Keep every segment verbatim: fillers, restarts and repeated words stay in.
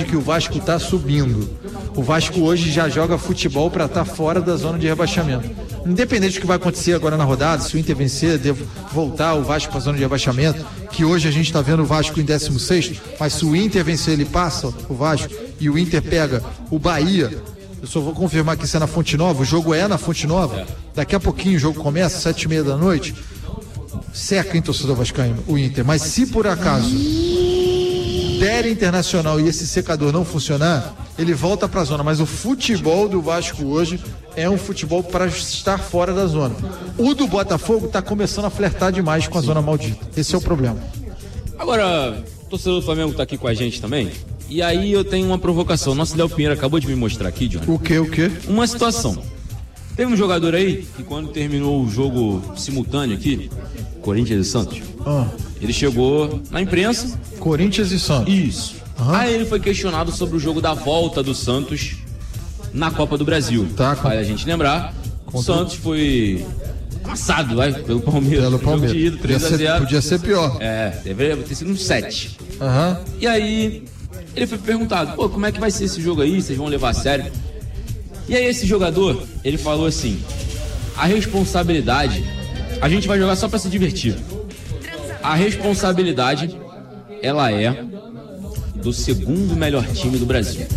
que o Vasco tá subindo. O Vasco hoje já joga futebol para estar tá fora da zona de rebaixamento. Independente do que vai acontecer agora na rodada, se o Inter vencer, devo voltar o Vasco para a zona de rebaixamento, que hoje a gente está vendo o Vasco em décimo sexto, mas se o Inter vencer, ele passa o Vasco e o Inter pega o Bahia. Eu só vou confirmar que isso é na Fonte Nova, o jogo é na Fonte Nova, daqui a pouquinho o jogo começa, sete e meia da noite, cerca em torcedor vascaíno, o Inter, mas se por acaso der Internacional e esse secador não funcionar, ele volta para a zona, mas o futebol do Vasco hoje é um futebol para estar fora da zona. O do Botafogo está começando a flertar demais com a zona maldita, esse é o problema. Agora, o torcedor do Flamengo está aqui com a gente também. E aí eu tenho uma provocação. Nosso Léo Pinheiro acabou de me mostrar aqui, Johnny. O quê, o quê? Uma situação. Teve um jogador aí que quando terminou o jogo simultâneo aqui, Corinthians e Santos, ah. ele chegou na imprensa. Corinthians e Santos. Isso. Uhum. Aí ele foi questionado sobre o jogo da volta do Santos na Copa do Brasil. Tá, com... Vai a gente lembrar. O Santos foi amassado, vai, pelo Palmeiras. Pelo Palmeiras. De ida, três a zero. Podia ser pior. É, deveria ter sido um sete. Uhum. E aí ele foi perguntado, pô, como é que vai ser esse jogo aí? Vocês vão levar a sério? E aí esse jogador, ele falou assim, a responsabilidade, a gente vai jogar só pra se divertir. A responsabilidade, ela é do segundo melhor time do Brasil,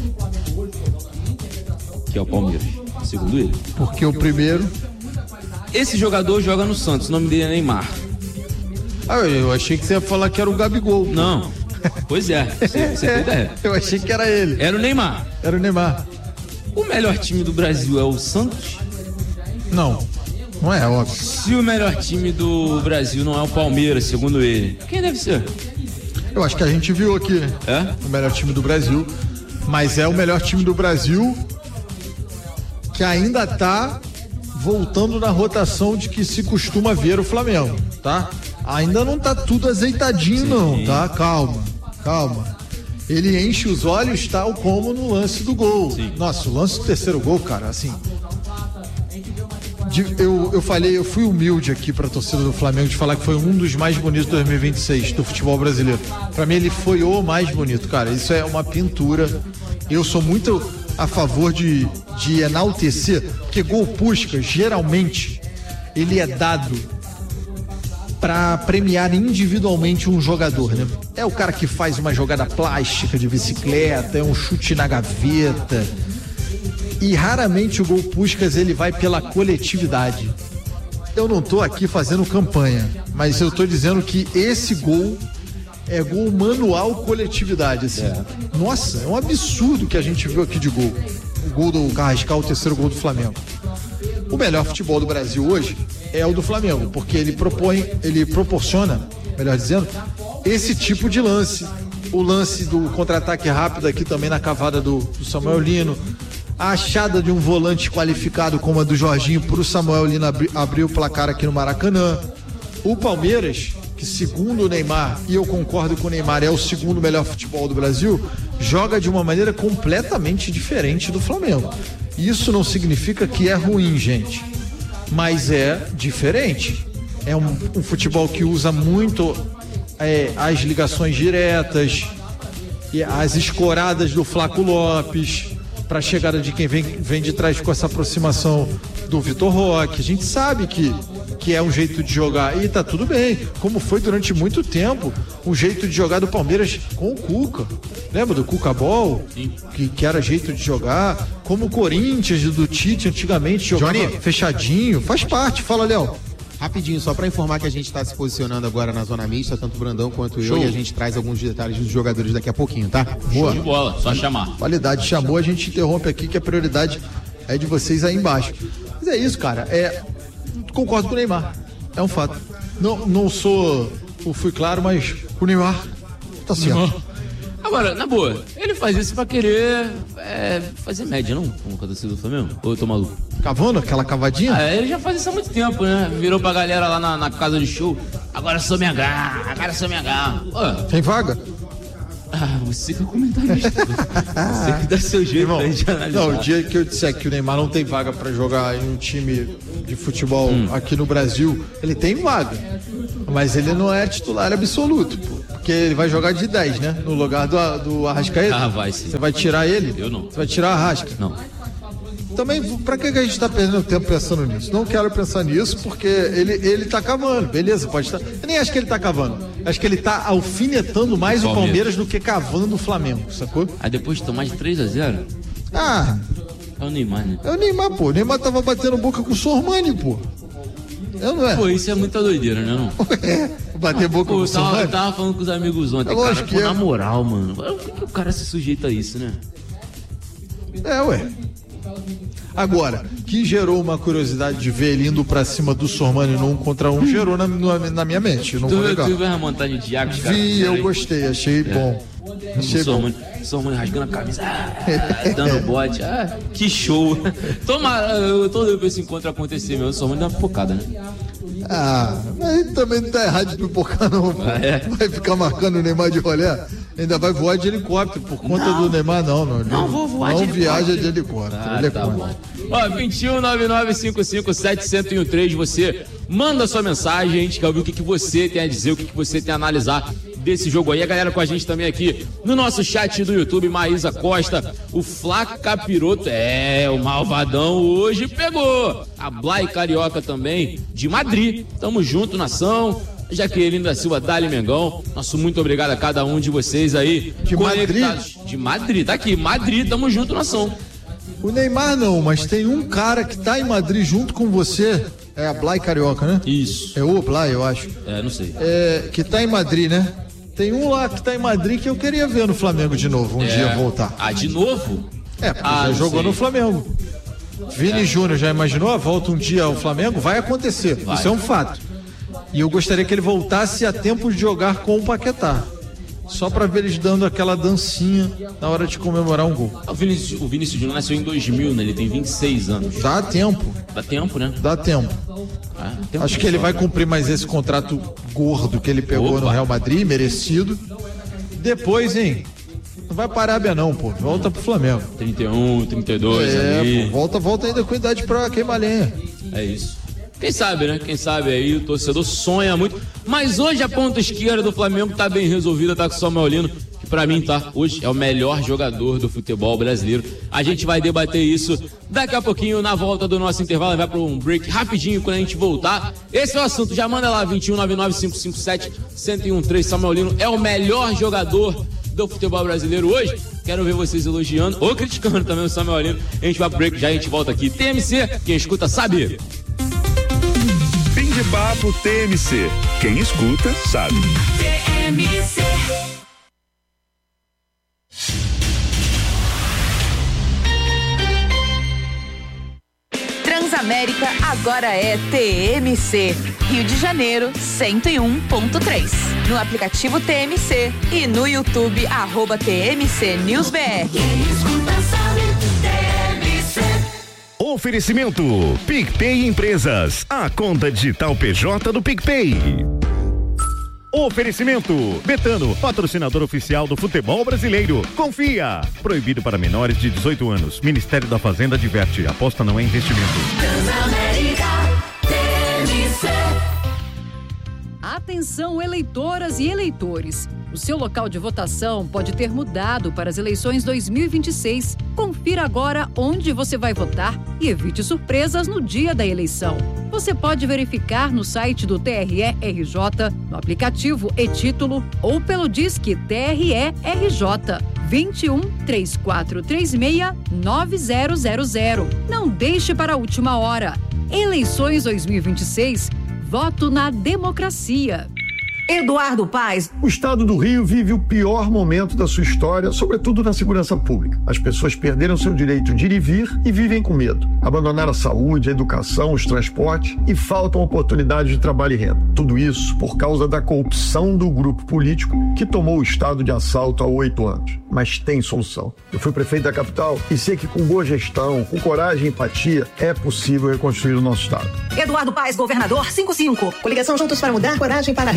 que é o Palmeiras, segundo ele. Porque o primeiro... Esse jogador joga no Santos, o nome dele é Neymar. Ah, eu achei que você ia falar que era o Gabigol. Não. Pois é, você, você tem ideia. Eu achei que era ele. Era o Neymar. Era o Neymar. O melhor time do Brasil é o Santos? Não, não é, óbvio. Se o melhor time do Brasil não é o Palmeiras, segundo ele, quem deve ser? Eu acho que a gente viu aqui é? o melhor time do Brasil, mas é o melhor time do Brasil que ainda tá voltando na rotação de que se costuma ver o Flamengo, tá? Ainda não tá tudo azeitadinho. Sim. Não, tá? Calma, calma. Ele enche os olhos tal como no lance do gol. Sim. Nossa, o lance do terceiro gol, cara, assim... De, eu, eu falei, eu fui humilde aqui pra torcida do Flamengo de falar que foi um dos mais bonitos de dois mil e vinte e seis do futebol brasileiro. Pra mim ele foi o mais bonito, cara. Isso é uma pintura. Eu sou muito a favor de, de enaltecer, porque gol Puskás, geralmente, ele é dado para premiar individualmente um jogador, né? É o cara que faz uma jogada plástica de bicicleta, é um chute na gaveta. E raramente o gol Puskás ele vai pela coletividade. Eu não tô aqui fazendo campanha, mas eu tô dizendo que esse gol é gol manual coletividade, assim. É. Nossa, é um absurdo que a gente viu aqui de gol. O gol do Carrascal, o terceiro gol do Flamengo. O melhor futebol do Brasil hoje é o do Flamengo, porque ele propõe, ele proporciona, melhor dizendo, esse tipo de lance. O lance do contra-ataque rápido aqui também na cavada do, do Samuel Lino. A achada de um volante qualificado como a do Jorginho para o Samuel Lino abri, abrir o placar aqui no Maracanã. O Palmeiras, que segundo o Neymar, e eu concordo com o Neymar, é o segundo melhor futebol do Brasil, joga de uma maneira completamente diferente do Flamengo. Isso não significa que é ruim, gente, mas é diferente. É um, um futebol que usa muito é, as ligações diretas, e as escoradas do Flaco Lopes, para a chegada de quem vem, vem de trás com essa aproximação do Vitor Roque. A gente sabe que, que é um jeito de jogar, e tá tudo bem, como foi durante muito tempo um jeito de jogar do Palmeiras com o Cuca. Lembra do Cuca Ball? Que, que era jeito de jogar, como o Corinthians do Tite antigamente jogava Johnny, fechadinho. Faz parte, fala, Léo. Rapidinho, só para informar que a gente está se posicionando agora na zona mista, tanto o Brandão quanto Show. eu, e a gente traz alguns detalhes dos jogadores daqui a pouquinho, tá? Boa. Show de bola, só chamar. Qualidade, chamou, a gente interrompe aqui, que a prioridade é de vocês aí embaixo. Mas é isso, cara, é... concordo com o Neymar, é um fato. Não, não sou, eu fui claro, mas o Neymar tá certo. Neymar. Agora, na boa, ele faz isso pra querer é, fazer média, não? Como a torcida do Flamengo? Ou eu tô maluco? Cavando aquela cavadinha? Ah, ele já faz isso há muito tempo, né? Virou pra galera lá na, na casa de show. Agora sou minha H, agora sou minha H. Ô, tem vaga? Ah, você que é o comentarista. Você que dá seu jeito, irmão, aí de analisar. Não, o dia que eu disser que o Neymar não tem vaga pra jogar em um time de futebol hum. aqui no Brasil, ele tem vaga. Mas ele não é titular absoluto, pô. porque ele vai jogar de dez, né? No lugar do, do Arrascaeta. Ah, vai sim. Você vai tirar ele? Eu não. Você vai tirar a Arrasca? Não. Também, pra que a gente tá perdendo tempo pensando nisso? Não quero pensar nisso, porque ele, ele tá cavando, beleza, pode estar. Eu nem acho que ele tá cavando. Acho que ele tá alfinetando mais o Palmeiras do que cavando o Flamengo, sacou? Aí depois de tomar de três a zero? Ah. É o Neymar, né? É o Neymar, pô. O Neymar tava batendo boca com o Sormani, pô. Eu não é? Pô, isso é muita doideira, né, não? É, bater boca pô, com o eu tava, Sormani. eu tava falando com os amigos ontem, É cara, lógico pô, que é. na moral, mano, por que, que o cara se sujeita a isso, né? É, ué. Agora, que gerou uma curiosidade de ver ele indo pra cima do Sormani no um contra um, gerou na, na minha mente. Não Tu, vou negar. tu viu a montagem de Iago, cara? Vi, eu gostei, achei bom. Achei O Sormani, Sormani rasgando a camisa, ah, dando bote, ah, que show. Tomara, eu todo vez esse encontro acontecer mesmo, o Sormani dá uma pipocada, né? Ah, mas também não tá errado de pipocar, não. Pô. Ah, é? Vai ficar marcando o Neymar de rolé? Ainda vai voar de helicóptero por conta não, do Neymar, não. Não, não vou voar não de viaja helicóptero. de helicóptero. Ah, ele é tá contra. bom. Ó, vinte e um, nove nove cinco cinco, sete zero um três, você manda sua mensagem, a gente quer ouvir o que, que você tem a dizer, o que, que você tem a analisar desse jogo aí. A galera com a gente também aqui no nosso chat do YouTube, Maísa Costa, o Flá Capiroto, é, o malvadão hoje pegou. A Blay Carioca também, de Madrid, tamo junto, nação. Jaqueline da Silva, Dali Mengão, nosso muito obrigado a cada um de vocês aí. De Madrid? De Madrid, tá aqui, Madrid, tamo junto, nação. O Neymar não, mas tem um cara que tá em Madrid junto com você, é a Blay Carioca, né? Isso. É o Blay, eu acho. É, não sei. É, que tá em Madrid, né? Tem um lá que tá em Madrid que eu queria ver no Flamengo de novo, um é. dia voltar. Ah, de novo? É, porque ah, já jogou sei. no Flamengo. Vini é. Júnior já imaginou? Volta um dia ao Flamengo? Vai acontecer, vai. Isso é um fato. E eu gostaria que ele voltasse a tempo de jogar com o Paquetá. Só pra ver eles dando aquela dancinha na hora de comemorar um gol. O Vinícius, o Vinícius Júnior nasceu em dois mil, né? Ele tem vinte e seis anos. Dá tempo. Dá tempo, né? Dá tempo. Ah, tempo Acho que ele vai cumprir mais esse contrato gordo que ele pegou Opa. no Real Madrid, merecido. Depois, hein? Não vai parar bem não, pô. Volta pro Flamengo. trinta e um, trinta e dois é, ali. Pô, volta, volta ainda com idade pra queimar lenha. É isso. Quem sabe, né? Quem sabe aí o torcedor sonha muito. Mas hoje a ponta esquerda do Flamengo tá bem resolvida, tá com o Samuel Lino, que pra mim, tá, hoje é o melhor jogador do futebol brasileiro. A gente vai debater isso daqui a pouquinho, na volta do nosso intervalo. Vai para um break rapidinho quando a gente voltar. Esse é o assunto, já manda lá, vinte e um, nove nove cinco cinco sete, zero um três. Samuel Lino é o melhor jogador do futebol brasileiro hoje. Quero ver vocês elogiando ou criticando também o Samuel Lino. A gente vai pro break, já a gente volta aqui. T M C, quem escuta sabe. Fim de papo T M C. Quem escuta sabe. T M C. Transamérica agora é T M C. Rio de Janeiro, cento e um ponto três. No aplicativo T M C e no YouTube, arroba T M C News B R. Quem escuta sabe, T M C. Oferecimento PicPay Empresas, a conta digital P J do PicPay. Oferecimento Betano, patrocinador oficial do futebol brasileiro. Confia. Proibido para menores de dezoito anos. Ministério da Fazenda adverte. Aposta não é investimento. Transamérica, T M C. Atenção, eleitoras e eleitores. O seu local de votação pode ter mudado para as eleições dois mil e vinte e seis. Confira agora onde você vai votar e evite surpresas no dia da eleição. Você pode verificar no site do T R E R J, no aplicativo e-Título ou pelo Disque T R E R J vinte e um, três quatro três seis, nove zero zero zero. Não deixe para a última hora. Eleições dois mil e vinte e seis. Voto na democracia. Eduardo Paes. O estado do Rio vive o pior momento da sua história, sobretudo na segurança pública. As pessoas perderam seu direito de ir e vir e vivem com medo. Abandonaram a saúde, a educação, os transportes e faltam oportunidades de trabalho e renda. Tudo isso por causa da corrupção do grupo político que tomou o estado de assalto há oito anos. Mas tem solução. Eu fui prefeito da capital e sei que com boa gestão, com coragem e empatia, é possível reconstruir o nosso estado. Eduardo Paes, governador, cinco cinco. Coligação Juntos para Mudar, coragem para reconstruir.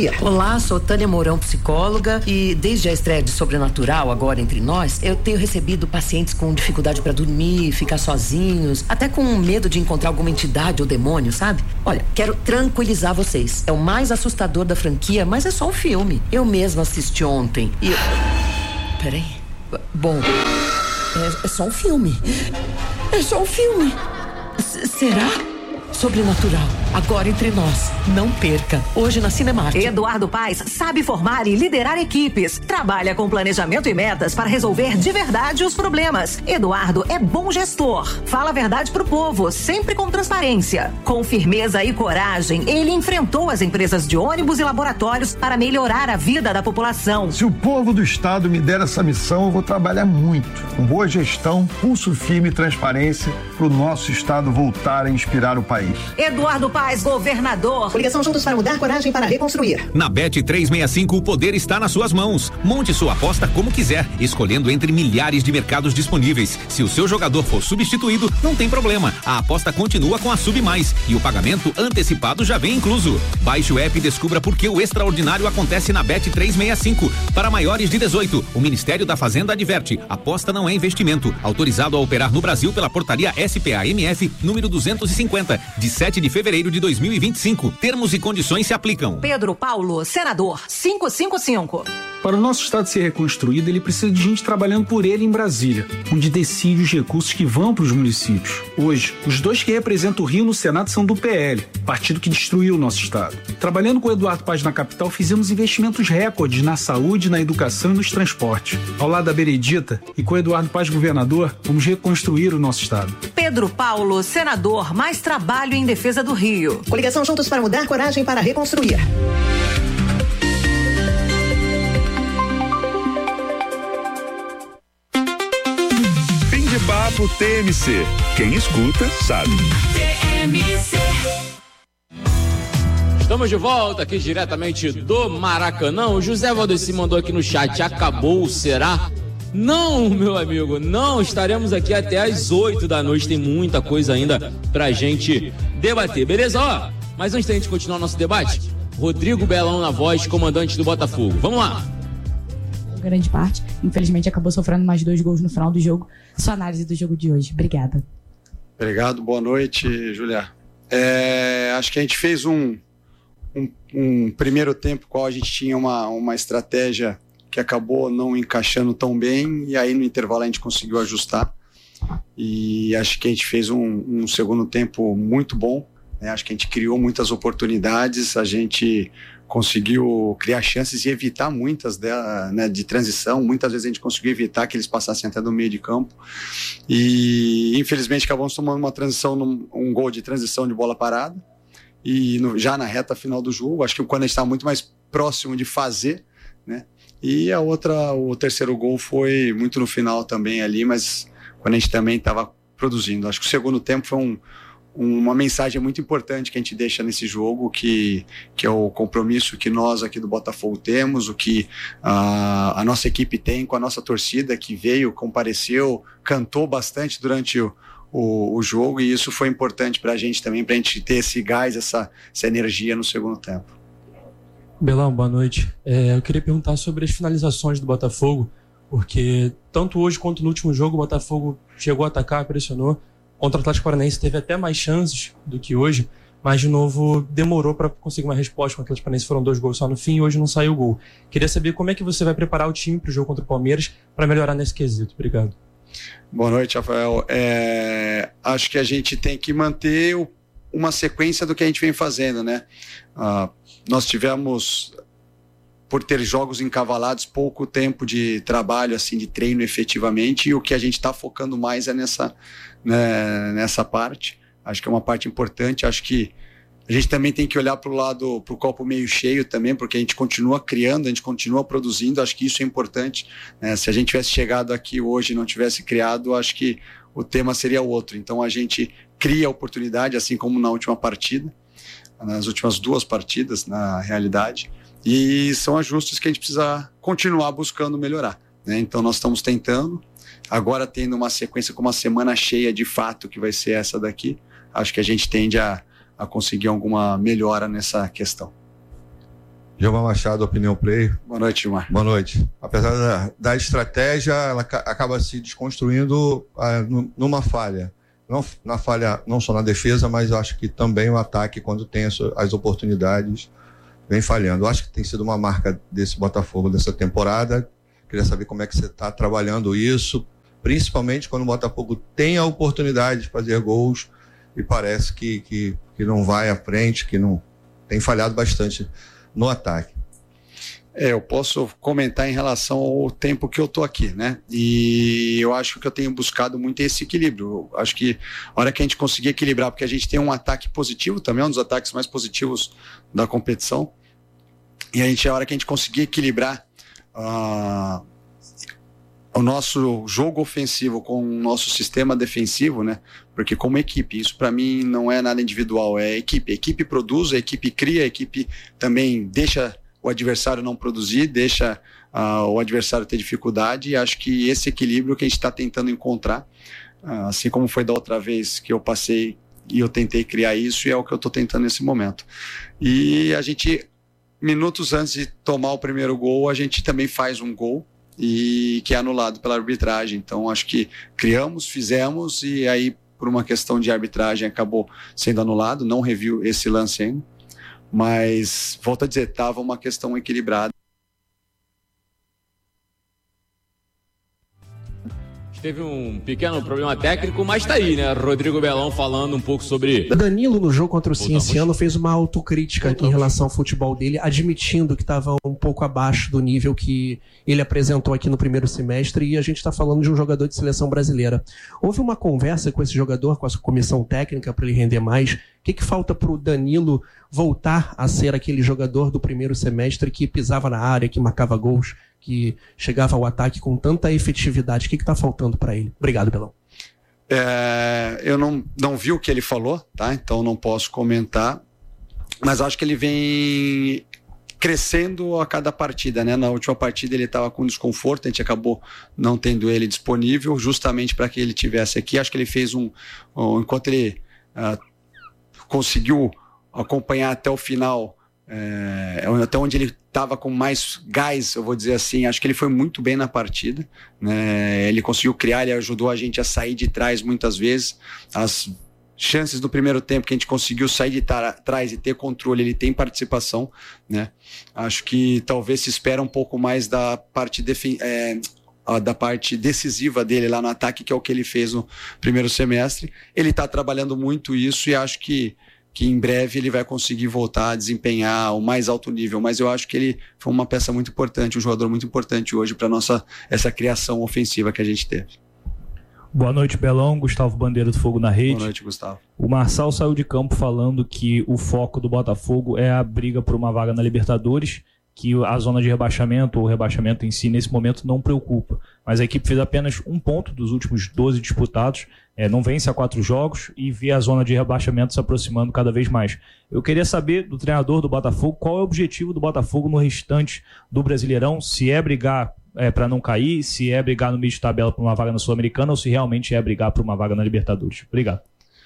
reconstruir. Olá, sou Tânia Mourão, psicóloga, e desde a estreia de Sobrenatural, agora entre nós, eu tenho recebido pacientes com dificuldade para dormir, ficar sozinhos, até com medo de encontrar alguma entidade ou demônio, sabe? Olha, quero tranquilizar vocês. É o mais assustador da franquia, mas é só um filme. Eu mesma assisti ontem e... Eu... Peraí. Bom, é, é só um filme. É só um filme. S- será? Sobrenatural, agora entre nós. Não perca. Hoje na Cinemark. Eduardo Paes sabe formar e liderar equipes. Trabalha com planejamento e metas para resolver de verdade os problemas. Eduardo é bom gestor. Fala a verdade pro povo, sempre com transparência. Com firmeza e coragem, ele enfrentou as empresas de ônibus e laboratórios para melhorar a vida da população. Se o povo do estado me der essa missão, eu vou trabalhar muito. Com boa gestão, pulso firme e transparência para o nosso estado voltar a inspirar o país. Eduardo Paes, governador. Coligação Juntos para Mudar, coragem para reconstruir. Na Bet trezentos e sessenta e cinco, o poder está nas suas mãos. Monte sua aposta como quiser, escolhendo entre milhares de mercados disponíveis. Se o seu jogador for substituído, não tem problema. A aposta continua com a Sub Mais e o pagamento antecipado já vem incluso. Baixe o app e descubra por que o extraordinário acontece na Bet trezentos e sessenta e cinco. Para maiores de dezoito, o Ministério da Fazenda adverte: aposta não é investimento. Autorizado a operar no Brasil pela portaria S P A M F número duzentos e cinquenta, de sete de fevereiro de dois mil e vinte e cinco. Termos e condições se aplicam. Pedro Paulo, senador, quinhentos e cinquenta e cinco. Para o nosso estado ser reconstruído, ele precisa de gente trabalhando por ele em Brasília, onde decide os recursos que vão para os municípios. Hoje, os dois que representam o Rio no Senado são do P L, partido que destruiu o nosso estado. Trabalhando com o Eduardo Paes na capital, fizemos investimentos recordes na saúde, na educação e nos transportes. Ao lado da Benedita e com o Eduardo Paes governador, vamos reconstruir o nosso estado. Pedro Paulo, senador, mais trabalho em defesa do Rio. Coligação Juntos para Mudar, coragem para reconstruir. Fim de papo T M C. Quem escuta, sabe. T M C. Estamos de volta aqui diretamente do Maracanã. O José Valdeci mandou aqui no chat: acabou, será? Não, meu amigo, não. Estaremos aqui até às oito da noite. Tem muita coisa ainda pra gente debater, beleza? Ó, mas antes da gente continuar o nosso debate, Rodrigo Belão na voz, comandante do Botafogo. Vamos lá. Grande parte. Infelizmente acabou sofrendo mais dois gols no final do jogo. Sua análise do jogo de hoje. Obrigada. Obrigado, boa noite, Julia. É, acho que a gente fez um, um, um primeiro tempo qual a gente tinha uma, uma estratégia que acabou não encaixando tão bem, e aí no intervalo a gente conseguiu ajustar, e acho que a gente fez um, um segundo tempo muito bom, né? Acho que a gente criou muitas oportunidades, a gente conseguiu criar chances e evitar muitas dela, né, de transição. Muitas vezes a gente conseguiu evitar que eles passassem até do meio de campo, e infelizmente acabamos tomando uma transição, num, um gol de transição de bola parada, e no, já na reta final do jogo, acho que quando a gente estava muito mais próximo de fazer, né? E a outra, o terceiro gol foi muito no final também ali, mas quando a gente também estava produzindo. Acho que o segundo tempo foi um, uma mensagem muito importante que a gente deixa nesse jogo, que, que é o compromisso que nós aqui do Botafogo temos, o que a, a nossa equipe tem com a nossa torcida, que veio, compareceu, cantou bastante durante o, o, o jogo, e isso foi importante para a gente também, para a gente ter esse gás, essa, essa energia no segundo tempo. Belão, boa noite. É, eu queria perguntar sobre as finalizações do Botafogo, porque tanto hoje quanto no último jogo o Botafogo chegou a atacar, pressionou. Contra o Atlético Paranaense teve até mais chances do que hoje, mas de novo demorou para conseguir uma resposta. Com o Atlético Paranaense foram dois gols só no fim e hoje não saiu o gol. Queria saber como é que você vai preparar o time para o jogo contra o Palmeiras para melhorar nesse quesito. Obrigado. Boa noite, Rafael. É, acho que a gente tem que manter o, uma sequência do que a gente vem fazendo, né? Ah, nós tivemos, por ter jogos encavalados, pouco tempo de trabalho, assim, de treino efetivamente, e o que a gente está focando mais é nessa, né, nessa parte. Acho que é uma parte importante. Acho que a gente também tem que olhar para o lado, para o copo meio cheio também, porque a gente continua criando, a gente continua produzindo. Acho que isso é importante, né? Se a gente tivesse chegado aqui hoje e não tivesse criado, acho que o tema seria outro. Então a gente cria oportunidade, assim como na última partida, nas últimas duas partidas, na realidade, e são ajustes que a gente precisa continuar buscando melhorar, né? Então nós estamos tentando, agora tendo uma sequência com uma semana cheia de fato, que vai ser essa daqui, acho que a gente tende a, a conseguir alguma melhora nessa questão. Gilmar Machado, Opinião Play. Boa noite, Gilmar. Boa noite. Apesar da, da estratégia, ela acaba se desconstruindo ah, numa falha. Não, na falha, não só na defesa, mas eu acho que também o ataque, quando tem as, as oportunidades, vem falhando. Eu acho que tem sido uma marca desse Botafogo dessa temporada. Queria saber como é que você está trabalhando isso, principalmente quando o Botafogo tem a oportunidade de fazer gols e parece que, que, que não vai à frente, que não tem falhado bastante no ataque. É, eu posso comentar em relação ao tempo que eu tô aqui, né? E eu acho que eu tenho buscado muito esse equilíbrio. Eu acho que a hora que a gente conseguir equilibrar, porque a gente tem um ataque positivo, também é um dos ataques mais positivos da competição, e a gente, a hora que a gente conseguir equilibrar uh, o nosso jogo ofensivo com o nosso sistema defensivo, né? Porque como equipe, isso para mim não é nada individual, é equipe. A equipe produz, a equipe cria, a equipe também deixa o adversário não produzir, deixa uh, o adversário ter dificuldade, e acho que esse equilíbrio que a gente está tentando encontrar, uh, assim como foi da outra vez que eu passei e eu tentei criar isso, e é o que eu estou tentando nesse momento. E a gente, minutos antes de tomar o primeiro gol, a gente também faz um gol, e que é anulado pela arbitragem. Então acho que criamos, fizemos, e aí por uma questão de arbitragem acabou sendo anulado, não reviu esse lance ainda, mas volto a dizer, estava uma questão equilibrada. Teve um pequeno problema técnico, mas tá aí, né? Rodrigo Belão falando um pouco sobre... Danilo, no jogo contra o Cienciano, fez uma autocrítica Voltamos. em relação ao futebol dele, admitindo que estava um pouco abaixo do nível que ele apresentou aqui no primeiro semestre, e a gente está falando de um jogador de seleção brasileira. Houve uma conversa com esse jogador, com a sua comissão técnica, para ele render mais. O que, que falta para o Danilo voltar a ser aquele jogador do primeiro semestre que pisava na área, que marcava gols, que chegava ao ataque com tanta efetividade? O que está faltando para ele? Obrigado, Belão. É, eu não, não vi o que ele falou, tá? Então não posso comentar, mas acho que ele vem crescendo a cada partida, né? Na última partida ele estava com desconforto, a gente acabou não tendo ele disponível, justamente para que ele tivesse aqui. Acho que ele fez um... um enquanto ele uh, conseguiu acompanhar até o final, é, até onde ele estava com mais gás, eu vou dizer assim, acho que ele foi muito bem na partida, né? Ele conseguiu criar, ele ajudou a gente a sair de trás muitas vezes. As chances do primeiro tempo que a gente conseguiu sair de trás e ter controle, ele tem participação, né? Acho que talvez se espera um pouco mais da parte defen- é, da parte decisiva dele lá no ataque, que é o que ele fez no primeiro semestre. Ele está trabalhando muito isso, e acho que que em breve ele vai conseguir voltar a desempenhar o mais alto nível, mas eu acho que ele foi uma peça muito importante, um jogador muito importante hoje para nossa essa criação ofensiva que a gente teve. Boa noite, Belão. Gustavo Bandeira do Fogo na Rede. Boa noite, Gustavo. O Marçal saiu de campo falando que o foco do Botafogo é a briga por uma vaga na Libertadores, que a zona de rebaixamento ou o rebaixamento em si nesse momento não preocupa, mas a equipe fez apenas um ponto dos últimos doze disputados, é, não vence a quatro jogos e vê a zona de rebaixamento se aproximando cada vez mais. Eu queria saber do treinador do Botafogo qual é o objetivo do Botafogo no restante do Brasileirão, se é brigar é, para não cair, se é brigar no meio de tabela por uma vaga na Sul-Americana, ou se realmente é brigar por uma vaga na Libertadores. Obrigado.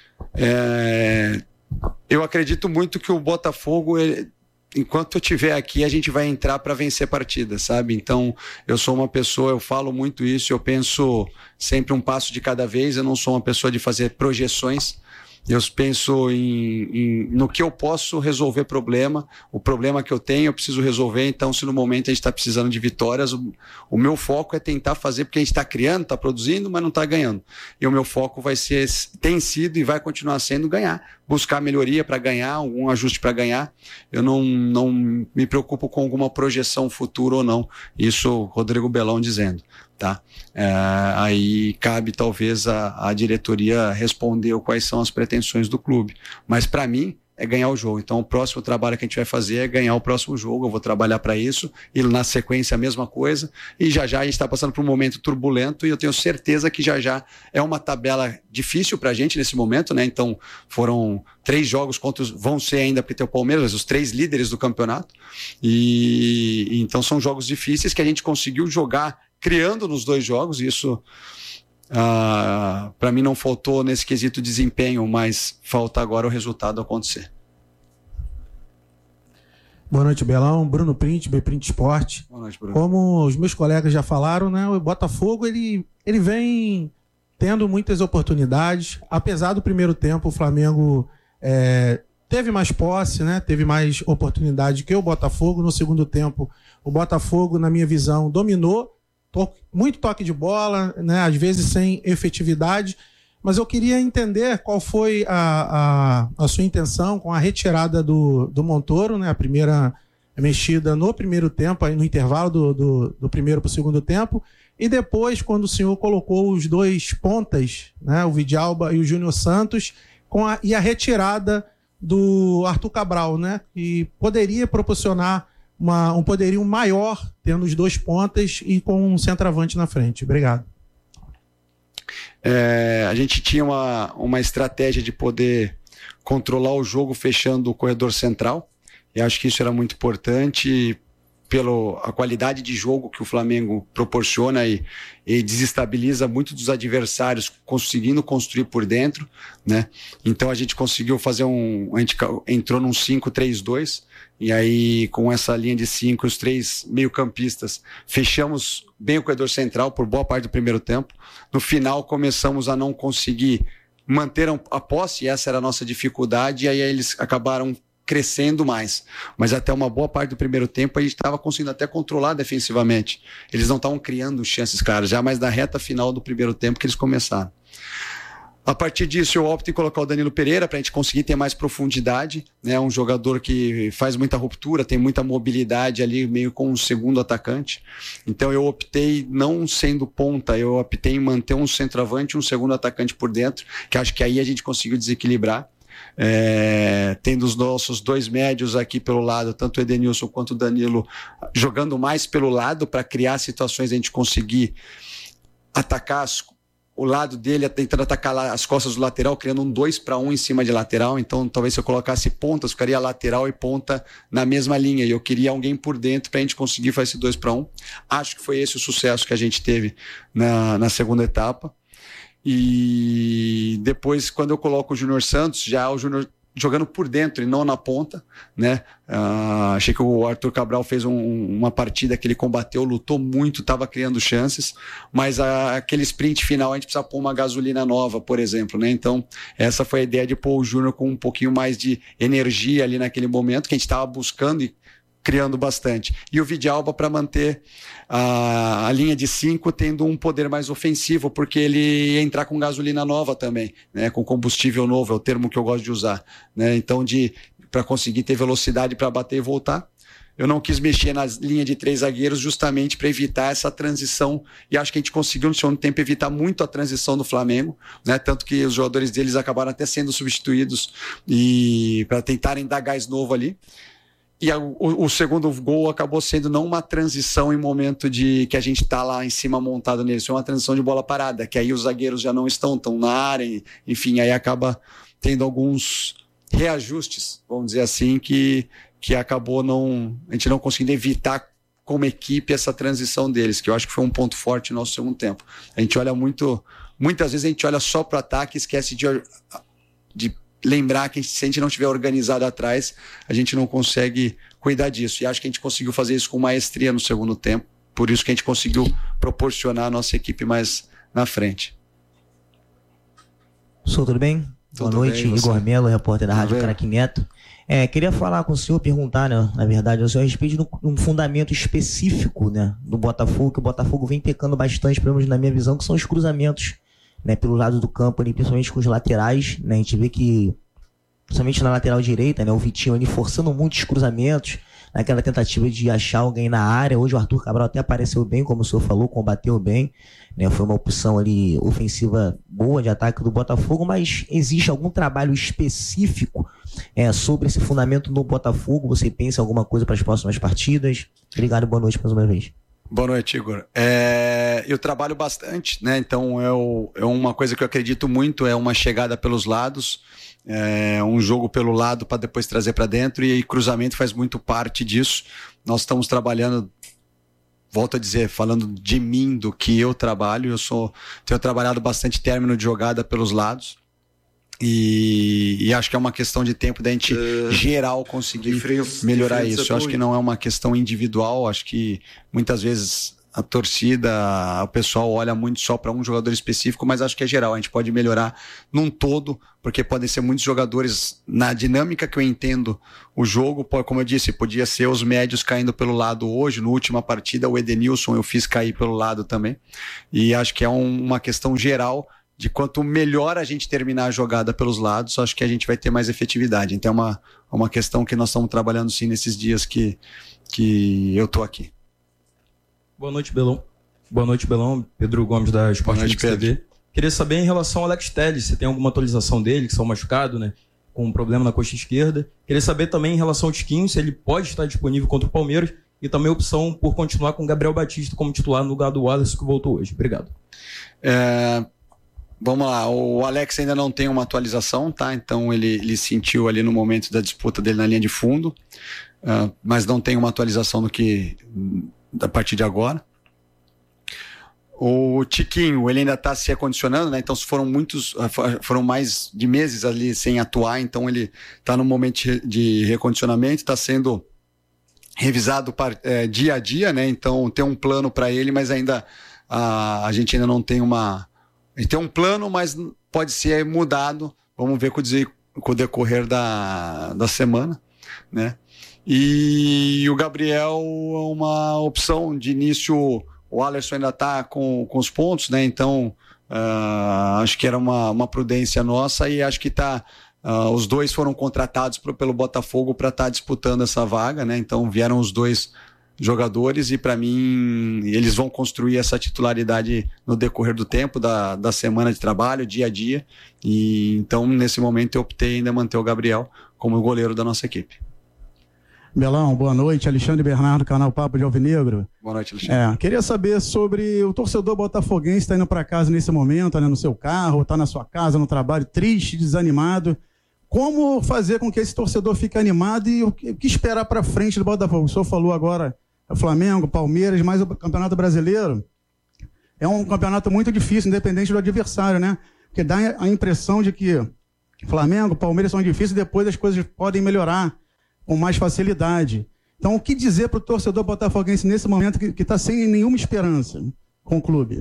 É... Eu acredito muito que o Botafogo... Ele... Enquanto eu estiver aqui, a gente vai entrar para vencer partidas, sabe? Então, eu sou uma pessoa, eu falo muito isso, eu penso sempre um passo de cada vez, eu não sou uma pessoa de fazer projeções, eu penso em, em, no que eu posso resolver problema, o problema que eu tenho eu preciso resolver. Então, se no momento a gente está precisando de vitórias, o, o meu foco é tentar fazer, porque a gente está criando, está produzindo, mas não está ganhando. E o meu foco vai ser, tem sido e vai continuar sendo ganhar, buscar melhoria para ganhar, algum ajuste para ganhar. Eu não, não me preocupo com alguma projeção futura ou não. Isso Rodrigo Belão dizendo. Tá? É, aí cabe talvez a, a diretoria responder quais são as pretensões do clube, mas para mim é ganhar o jogo. Então o próximo trabalho que a gente vai fazer é ganhar o próximo jogo, eu vou trabalhar para isso, e na sequência a mesma coisa, e já já a gente está passando por um momento turbulento, e eu tenho certeza que já já é uma tabela difícil para a gente nesse momento, né? Então foram três jogos contra os, vão ser ainda porque tem o Palmeiras, os três líderes do campeonato, e, e então são jogos difíceis que a gente conseguiu jogar criando nos dois jogos. Isso ah, para mim não faltou nesse quesito desempenho, mas falta agora o resultado acontecer. Boa noite, Belão. Bruno Print, B-Print Esporte. Boa noite, Bruno. Como os meus colegas já falaram, né, o Botafogo ele, ele vem tendo muitas oportunidades. Apesar do primeiro tempo, o Flamengo é, teve mais posse, né, teve mais oportunidade que o Botafogo. No segundo tempo, o Botafogo, na minha visão, dominou. To- muito toque de bola, né, às vezes sem efetividade. Mas eu queria entender qual foi a, a, a sua intenção com a retirada do, do Montoro, né? A primeira mexida no primeiro tempo, aí no intervalo do, do, do primeiro para o segundo tempo, e depois quando o senhor colocou os dois pontas, né? O Vidalba e o Júnior Santos, com a, e a retirada do Arthur Cabral, né? Que poderia proporcionar uma, um poderio maior tendo os dois pontas e com um centroavante na frente. Obrigado. É, a gente tinha uma, uma estratégia de poder controlar o jogo fechando o corredor central, e acho que isso era muito importante pela a qualidade de jogo que o Flamengo proporciona e, e desestabiliza muito dos adversários, conseguindo construir por dentro, né? Então a gente conseguiu fazer um... a gente entrou num cinco três dois, e aí com essa linha de cinco, os três meio-campistas, fechamos bem o corredor central por boa parte do primeiro tempo. No final começamos a não conseguir manter a posse, e essa era a nossa dificuldade, e aí eles acabaram crescendo mais, mas até uma boa parte do primeiro tempo a gente estava conseguindo até controlar defensivamente, eles não estavam criando chances claras, já mais na reta final do primeiro tempo que eles começaram. A partir disso eu opto em colocar o Danilo Pereira para a gente conseguir ter mais profundidade, né? Um jogador que faz muita ruptura, tem muita mobilidade ali, meio com um segundo atacante. Então eu optei, não sendo ponta, eu optei em manter um centroavante e um segundo atacante por dentro, que acho que aí a gente conseguiu desequilibrar. É, tendo os nossos dois médios aqui pelo lado, tanto o Edenilson quanto o Danilo, jogando mais pelo lado para criar situações de a gente conseguir atacar as, o lado dele, tentando atacar as costas do lateral, criando um dois para um em cima de lateral. Então talvez se eu colocasse pontas, ficaria lateral e ponta na mesma linha, e eu queria alguém por dentro para a gente conseguir fazer esse dois para um. Acho que foi esse o sucesso que a gente teve na, na segunda etapa. E depois, quando eu coloco o Júnior Santos, já o Júnior jogando por dentro e não na ponta, né? Uh, achei que o Arthur Cabral fez um, uma partida que ele combateu, lutou muito, estava criando chances, mas a, aquele sprint final a gente precisa pôr uma gasolina nova, por exemplo, né? Então, essa foi a ideia de pôr o Júnior com um pouquinho mais de energia ali naquele momento, que a gente estava buscando e criando bastante. E o Vidalba para manter a, a linha de cinco tendo um poder mais ofensivo, porque ele ia entrar com gasolina nova também, né? Com combustível novo, é o termo que eu gosto de usar, né? Então, de para conseguir ter velocidade para bater e voltar. Eu não quis mexer na linha de três zagueiros justamente para evitar essa transição, e acho que a gente conseguiu no segundo tempo evitar muito a transição do Flamengo, né? Tanto que os jogadores deles acabaram até sendo substituídos e para tentarem dar gás novo ali. E a, o, o segundo gol acabou sendo não uma transição em momento de que a gente está lá em cima montado nele, foi uma transição de bola parada, que aí os zagueiros já não estão, estão na área, e, enfim, aí acaba tendo alguns reajustes, vamos dizer assim, que, que acabou não, a gente não conseguindo evitar como equipe essa transição deles, que eu acho que foi um ponto forte no nosso segundo tempo. A gente olha muito, muitas vezes a gente olha só para o ataque e esquece de, de lembrar que se a gente não estiver organizado atrás, a gente não consegue cuidar disso. E acho que a gente conseguiu fazer isso com maestria no segundo tempo. Por isso que a gente conseguiu proporcionar a nossa equipe mais na frente. Sou, tudo bem? Tudo Boa noite, bem, Igor Melo, repórter da Tudo Rádio bem? Craque Neto. É, queria falar com o senhor, perguntar, né, na verdade, ao senhor a respeito de um fundamento específico, né, do Botafogo, que o Botafogo vem pecando bastante, pelo menos na minha visão, que são os cruzamentos, né, pelo lado do campo, ali, principalmente com os laterais, né, a gente vê que, principalmente na lateral direita, né, o Vitinho ali forçando muitos cruzamentos, naquela tentativa de achar alguém na área. Hoje o Arthur Cabral até apareceu bem, como o senhor falou, combateu bem, né, foi uma opção ali ofensiva boa de ataque do Botafogo, mas existe algum trabalho específico é, sobre esse fundamento no Botafogo? Você pensa em alguma coisa para as próximas partidas? Obrigado, boa noite mais uma vez. Boa noite, Igor. É, eu trabalho bastante, né? Então é, o, é uma coisa que eu acredito muito, é uma chegada pelos lados, é um jogo pelo lado para depois trazer para dentro, e cruzamento faz muito parte disso. Nós estamos trabalhando, volto a dizer, falando de mim, do que eu trabalho, eu sou, tenho trabalhado bastante término de jogada pelos lados. E, e acho que é uma questão de tempo da gente uh, geral conseguir melhorar isso. Eu acho que não é uma questão individual, acho que muitas vezes a torcida, o pessoal olha muito só para um jogador específico, mas acho que é geral, a gente pode melhorar num todo, porque podem ser muitos jogadores na dinâmica que eu entendo o jogo, como eu disse, podia ser os médios caindo pelo lado hoje, na última partida o Edenilson eu fiz cair pelo lado também, e acho que é um, uma questão geral de quanto melhor a gente terminar a jogada pelos lados, acho que a gente vai ter mais efetividade. Então é uma, uma questão que nós estamos trabalhando sim nesses dias que, que eu tô aqui. Boa noite, Belão. Boa noite, Belão. Pedro Gomes da Sport Mix T V. Queria saber em relação ao Alex Telles, se tem alguma atualização dele, que são machucado, né? Com um problema na coxa esquerda. Queria saber também em relação ao Tiquinho, se ele pode estar disponível contra o Palmeiras, e também a opção por continuar com o Gabriel Batista como titular no lugar do Wallace, que voltou hoje. Obrigado. É... Vamos lá, o Alex ainda não tem uma atualização, tá? Então ele, ele sentiu ali no momento da disputa dele na linha de fundo, uh, mas não tem uma atualização do que a partir de agora. O Tiquinho, ele ainda está se recondicionando, né? Então foram muitos, foram mais de meses ali sem atuar, então ele está no momento de recondicionamento, está sendo revisado é, dia a dia, né? Então tem um plano para ele, mas ainda a, a gente ainda não tem uma A gente tem um plano, mas pode ser mudado. Vamos ver com o decorrer da, da semana, né? E o Gabriel é uma opção de início. O Alisson ainda está com, com os pontos, né? Então uh, acho que era uma, uma prudência nossa e acho que tá. Uh, os dois foram contratados pro, pelo Botafogo para estar tá disputando essa vaga, né? Então vieram os dois jogadores e para mim eles vão construir essa titularidade no decorrer do tempo, da, da semana de trabalho, dia a dia, e então nesse momento eu optei ainda manter o Gabriel como o goleiro da nossa equipe. Belão, boa noite, Alexandre Bernardo, canal Papo de Alvinegro. Boa noite, Alexandre. É, queria saber sobre o torcedor botafoguense está indo para casa nesse momento, né, no seu carro, está na sua casa, no trabalho, triste, desanimado. Como fazer com que esse torcedor fique animado e o que esperar para frente do Botafogo? O senhor falou agora Flamengo, Palmeiras, mas o Campeonato Brasileiro é um campeonato muito difícil, independente do adversário, né? Porque dá a impressão de que Flamengo, Palmeiras são difíceis e depois as coisas podem melhorar com mais facilidade. Então, o que dizer para o torcedor botafoguense nesse momento que está sem nenhuma esperança com o clube?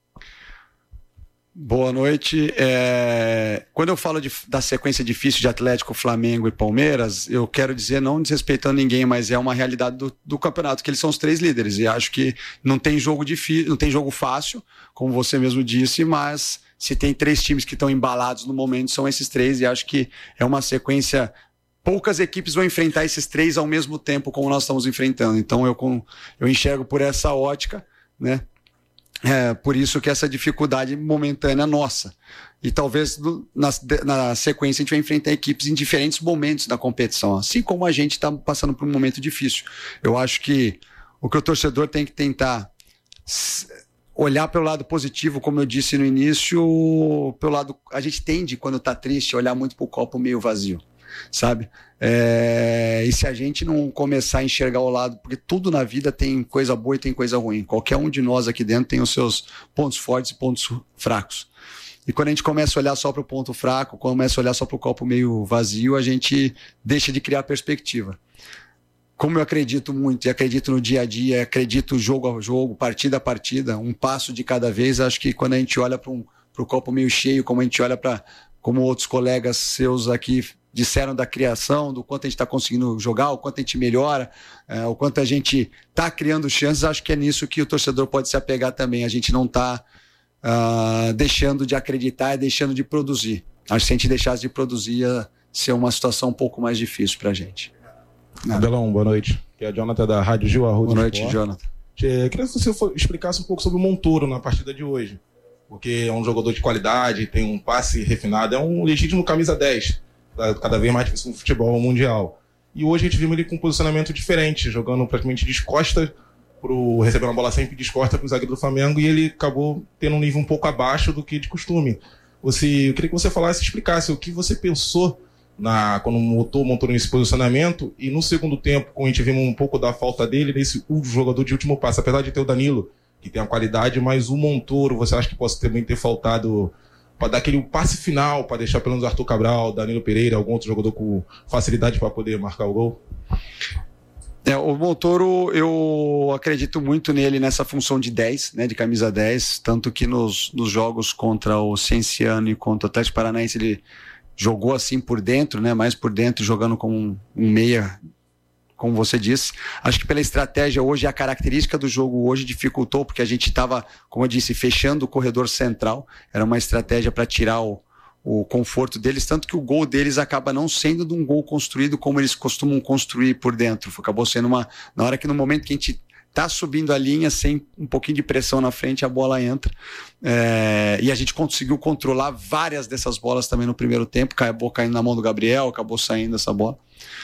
Boa noite. É... Quando eu falo de, da sequência difícil de Atlético, Flamengo e Palmeiras, eu quero dizer, não desrespeitando ninguém, mas é uma realidade do, do campeonato, que eles são os três líderes. E acho que não tem jogo difícil, não tem jogo fácil, como você mesmo disse, mas se tem três times que estão embalados no momento, são esses três, e acho que é uma sequência. Poucas equipes vão enfrentar esses três ao mesmo tempo como nós estamos enfrentando. Então eu, com, eu enxergo por essa ótica, né? É, por isso que essa dificuldade momentânea nossa. E talvez na, na sequência a gente vai enfrentar equipes em diferentes momentos da competição, assim como a gente está passando por um momento difícil. Eu acho que o que o torcedor tem que tentar olhar pelo lado positivo, como eu disse no início, pelo lado, a gente tende, quando está triste, a olhar muito para o copo meio vazio, sabe? É, e se a gente não começar a enxergar o lado, porque tudo na vida tem coisa boa e tem coisa ruim, qualquer um de nós aqui dentro tem os seus pontos fortes e pontos fracos, e quando a gente começa a olhar só para o ponto fraco, começa a olhar só para o copo meio vazio, a gente deixa de criar perspectiva. Como eu acredito muito, e acredito no dia a dia, acredito jogo a jogo, partida a partida, um passo de cada vez, acho que quando a gente olha para um, para o copo meio cheio, como a gente olha para, como outros colegas seus aqui disseram da criação, do quanto a gente está conseguindo jogar, o quanto a gente melhora, é, o quanto a gente está criando chances, acho que é nisso que o torcedor pode se apegar também. A gente não está uh, deixando de acreditar e deixando de produzir. Acho que se a gente deixasse de produzir, ia ser uma situação um pouco mais difícil para a gente. Abelão, boa noite. Aqui é a Jonathan da Rádio Gil Arruda. Boa noite, Sport. Jonathan. Eu queria que você explicasse um pouco sobre o Montoro na partida de hoje, porque é um jogador de qualidade, tem um passe refinado, é um legítimo camisa dez, cada vez mais difícil no futebol mundial. E hoje a gente viu ele com um posicionamento diferente, jogando praticamente de costas, pro, recebendo a bola sempre de costas para o zagueiro do Flamengo, e ele acabou tendo um nível um pouco abaixo do que de costume. Você, eu queria que você falasse, explicasse o que você pensou na, quando montou, montou nesse posicionamento, e no segundo tempo, quando a gente viu um pouco da falta dele, nesse jogador de último passo, apesar de ter o Danilo, que tem a qualidade, mas o Montoro, você acha que pode também ter faltado para dar aquele passe final, para deixar pelo menos Arthur Cabral, Danilo Pereira, algum outro jogador com facilidade para poder marcar o gol? É, o Montoro, eu acredito muito nele nessa função de dez, né, de camisa dez, tanto que nos, nos jogos contra o Cienciano e contra o Atlético Paranaense ele jogou assim por dentro, né, mais por dentro, jogando como um, um meia, como você disse. Acho que pela estratégia hoje, a característica do jogo hoje dificultou, porque a gente estava, como eu disse, fechando o corredor central, era uma estratégia para tirar o o conforto deles, tanto que o gol deles acaba não sendo de um gol construído como eles costumam construir por dentro. Acabou sendo uma... Na hora que no momento que a gente tá subindo a linha, sem um pouquinho de pressão na frente, a bola entra. É, e a gente conseguiu controlar várias dessas bolas também no primeiro tempo, acabou caindo na mão do Gabriel, acabou saindo essa bola.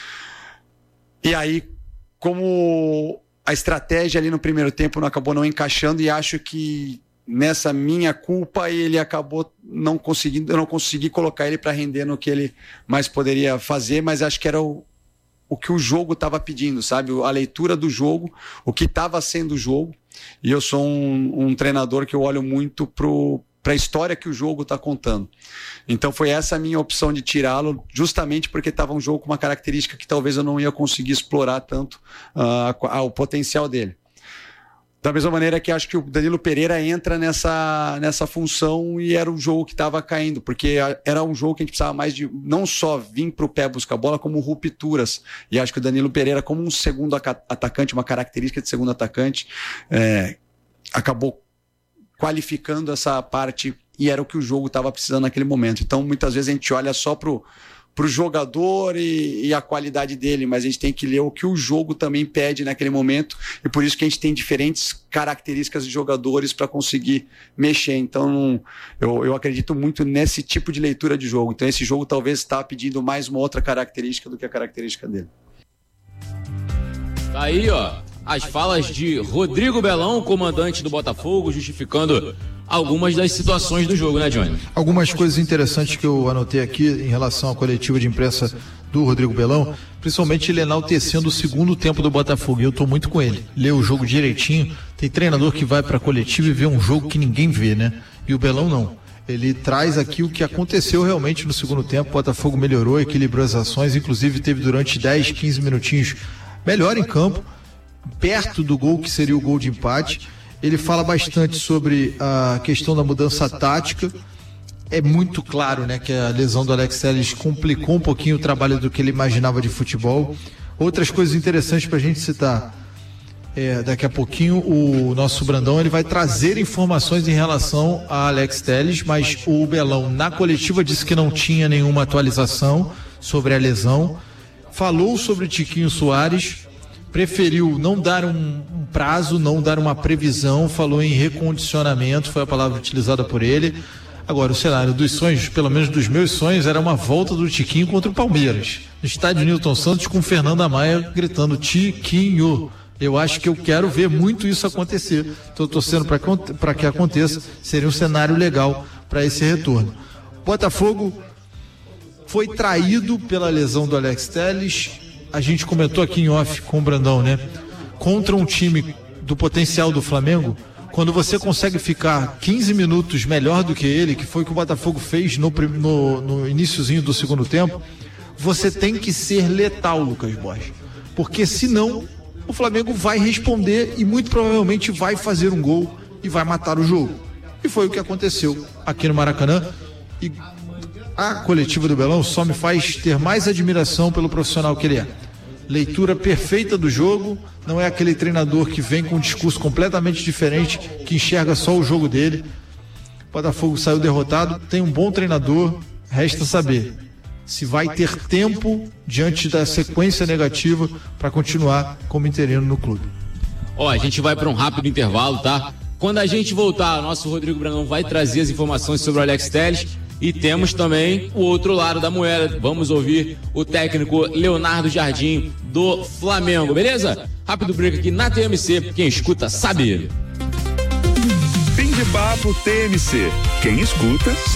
E aí, como a estratégia ali no primeiro tempo não acabou não encaixando, e acho que nessa minha culpa ele acabou não conseguindo, eu não consegui colocar ele para render no que ele mais poderia fazer, mas acho que era o, o que o jogo estava pedindo, sabe? A leitura do jogo, o que estava sendo o jogo. E eu sou um, um treinador que eu olho muito para a história que o jogo está contando. Então foi essa a minha opção de tirá-lo, justamente porque estava um jogo com uma característica que talvez eu não ia conseguir explorar tanto uh, o potencial dele. Da mesma maneira que acho que o Danilo Pereira entra nessa, nessa função, e era um jogo que estava caindo, porque era um jogo que a gente precisava mais de não só vir para o pé buscar a bola, como rupturas. E acho que o Danilo Pereira, como um segundo atacante, uma característica de segundo atacante, é, acabou qualificando essa parte, e era o que o jogo estava precisando naquele momento. Então muitas vezes a gente olha só para o para o jogador e, e a qualidade dele, mas a gente tem que ler o que o jogo também pede naquele momento, e por isso que a gente tem diferentes características de jogadores para conseguir mexer. Então eu, eu acredito muito nesse tipo de leitura de jogo. Então esse jogo talvez está pedindo mais uma outra característica do que a característica dele. Tá aí, ó, as falas de Rodrigo Belão, comandante do Botafogo, justificando algumas das situações do jogo, né, Johnny? Algumas coisas interessantes que eu anotei aqui em relação à coletiva de imprensa do Rodrigo Belão, principalmente ele enaltecendo o segundo tempo do Botafogo. E eu tô muito com ele. Lê o jogo direitinho. Tem treinador que vai pra coletiva e vê um jogo que ninguém vê, né? E o Belão não. Ele traz aqui o que aconteceu realmente no segundo tempo. O Botafogo melhorou, equilibrou as ações, inclusive teve durante dez, quinze minutinhos melhor em campo, perto do gol que seria o gol de empate. Ele fala bastante sobre a questão da mudança tática. É muito claro, né, que a lesão do Alex Telles complicou um pouquinho o trabalho do que ele imaginava de futebol. Outras coisas interessantes para a gente citar. É, daqui a pouquinho o nosso Brandão ele vai trazer informações em relação a Alex Telles, mas o Belão na coletiva disse que não tinha nenhuma atualização sobre a lesão. Falou sobre Tiquinho Soares, preferiu não dar um, um prazo, não dar uma previsão, falou em recondicionamento, foi a palavra utilizada por ele. Agora, o cenário dos sonhos, pelo menos dos meus sonhos, era uma volta do Tiquinho contra o Palmeiras, no estádio Newton Santos, com Fernanda Maia gritando Tiquinho. Eu acho que eu quero ver muito isso acontecer. Estou torcendo para que aconteça, seria um cenário legal para esse retorno. Botafogo foi traído pela lesão do Alex Telles. A gente comentou aqui em off com o Brandão, né? Contra um time do potencial do Flamengo, quando você consegue ficar quinze minutos melhor do que ele, que foi o que o Botafogo fez no, no, no iniciozinho do segundo tempo, você tem que ser letal, Lucas Borges. Porque senão o Flamengo vai responder e muito provavelmente vai fazer um gol e vai matar o jogo. E foi o que aconteceu aqui no Maracanã. E a coletiva do Belão só me faz ter mais admiração pelo profissional que ele é. Leitura perfeita do jogo, não é aquele treinador que vem com um discurso completamente diferente, que enxerga só o jogo dele. O Botafogo saiu derrotado, tem um bom treinador, resta saber se vai ter tempo diante da sequência negativa para continuar como interino no clube. Ó, a gente vai para um rápido intervalo, tá? Quando a gente voltar, o nosso Rodrigo Brandão vai trazer as informações sobre o Alex Telles. E temos também o outro lado da moeda. Vamos ouvir o técnico Leonardo Jardim do Flamengo, beleza? Rápido break aqui na T M C, quem escuta sabe. Fim de papo T M C, quem escuta sabe.